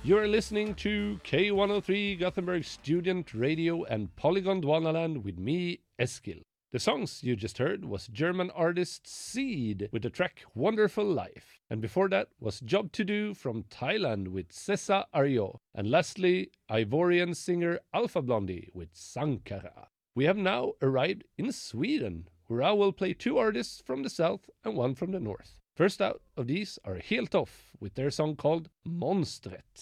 You're listening to K103 Gothenburg Student Radio and Polygon Dwanaland with me, Eskil. The songs you just heard was German artist Seed with the track Wonderful Life. And before that was Job to Do from Thailand with Sessa Aryo. And lastly, Ivorian singer Alpha Blondie with Sankara. We have now arrived in Sweden, where I will play two artists from the south and one from the north. First out of these are Helt Off with their song called Monstret.